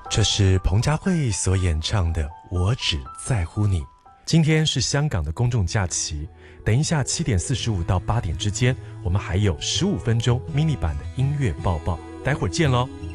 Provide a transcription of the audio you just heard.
这是彭佳慧所演唱的《我只在乎你》。今天是香港的公众假期，等一下7点45到8点之间，我们还有15分钟 mini 版的音乐报报，待会儿见咯。